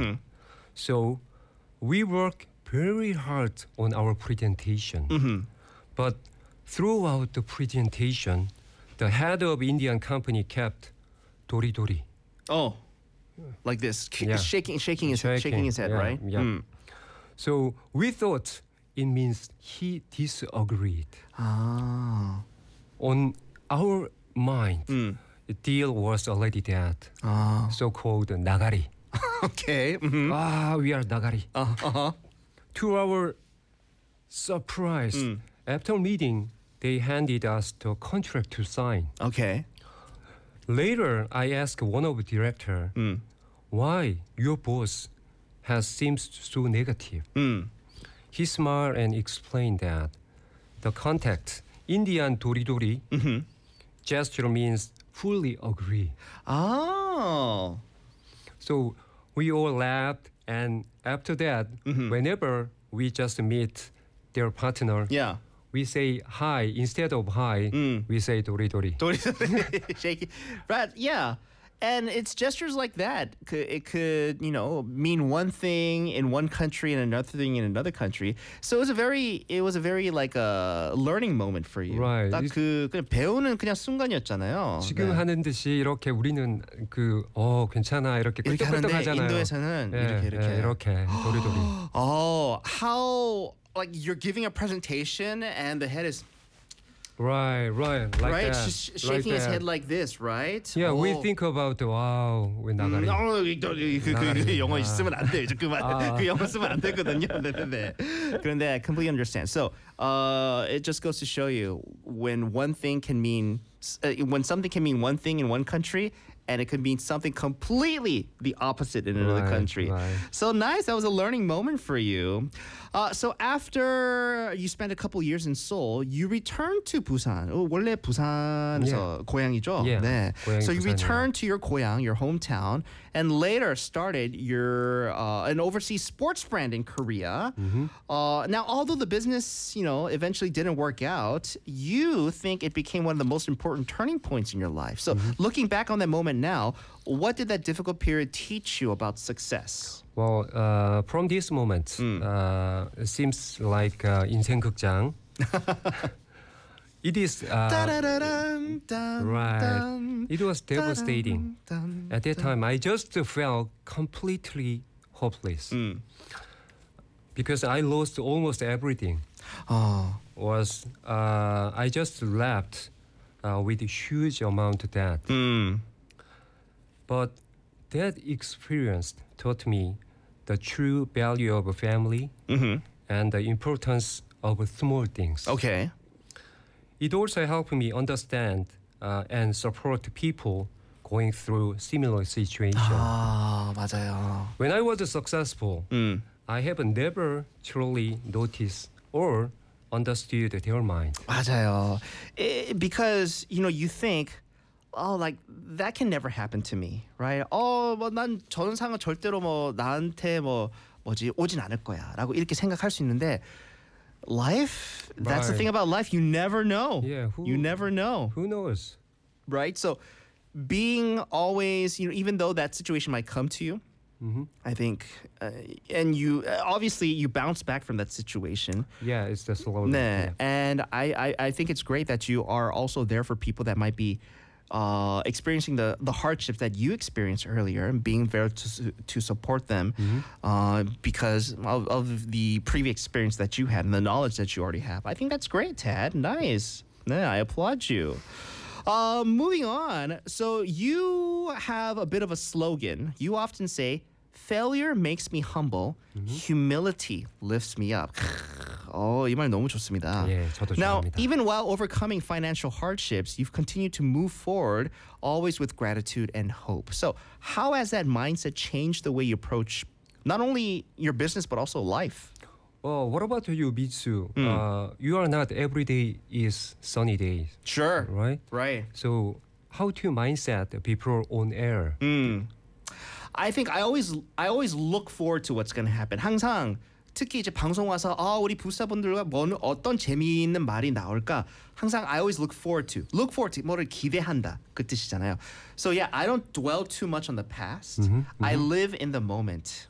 So we work very hard on our presentation. But throughout the presentation, the head of Indian company kept Dori. Oh, like this, Yeah. shaking his head, yeah, right? Yeah. So we thought it means he disagreed. Ah. On our mind, the deal was already dead. So-called nagari. Okay. We are nagari. To our surprise, after meeting, they handed us the contract to sign. Okay. Later, I asked one of the director, why your boss seems so negative. He smiled and explained that the context, Indian Dori gesture means fully agree. Oh. So we all laughed, and after that, whenever we just meet their partner, Yeah. we say hi. Instead of hi, we say Dori. Shaky. Right. Yeah. And it's gestures like that. It could, mean one thing in one country and another thing in another country. So it was a very like a learning moment for you. Right. 딱 그냥 배우는 그냥 순간이었잖아요. 지금 네. 하는 듯이 이렇게 우리는 괜찮아 이렇게 이렇게 하는데 꿀떡꿀떡하잖아요. 인도에서는 이렇게. 이렇게 도리도리. Oh, how like you're giving a presentation and the head is Right, like right, that. shaking his head like this, right? Yeah, we think about 왜 나가리. 그 영어 쓰면 안 돼요. 그만. 그 영어 쓰면 안 되거든요. 네. 그런데 I completely understand. So, it just goes to show you when something can mean one thing in one country, and it could mean something completely the opposite in another country. Right. So nice. That was a learning moment for you. So after you spent a couple years in Seoul, you returned to Busan. 원래 부산에서 고향이죠? Yeah. 네. 고향이 So you 부산이에요. returned to your 고향, your hometown, and later started your an overseas sports brand in Korea. Now, although the business, eventually didn't work out, you think it became one of the most important turning points in your life. So looking back on that moment now, what did that difficult period teach you about success? Well, from this moment, it seems like 인생 극장. It is right. It was devastating. At that time, I just felt completely hopeless because I lost almost everything. I just left with a huge amount of debt. But that experience taught me the true value of a family and the importance of small things. Okay. It also helped me understand and support people going through similar situations. 맞아요. When I was successful, I have never truly noticed or understood their mind. 맞아요. Because, you think, like that can never happen to me, right? 난 저런 상황 절대로 나한테 오진 않을 거야라고 이렇게 생각할 수 있는데 life, that's the Right. thing about life, you never know. Yeah, you never know, Who knows? right? So being always, even though that situation might come to you, I think, and you obviously you bounce back from that situation. Yeah, it's the slow. 네. Yeah. And I think it's great that you are also there for people that might be experiencing the hardships that you experienced earlier and being there to support them because of the previous experience that you had and the knowledge that you already have. I think that's great, Tad. Nice. Yeah, I applaud you. Moving on. So you have a bit of a slogan. You often say, failure makes me humble. Humility lifts me up. 이 말 너무 좋습니다. 예, 저도 Now, 좋아합니다. even while overcoming financial hardships, you've continued to move forward, always with gratitude and hope. So, how has that mindset changed the way you approach not only your business but also life? Well, what about you, Mitsu? You are not every day is sunny days, Sure. right? Right. So how to mindset people on air? I think I always look forward to what's going to happen. 항상 특히 이제 방송 와서 우리 부사분들과 어떤 재미있는 말이 나올까 항상 I always look forward to 뭐를 기대한다 그 뜻이잖아요. So yeah, I don't dwell too much on the past. I live in the moment.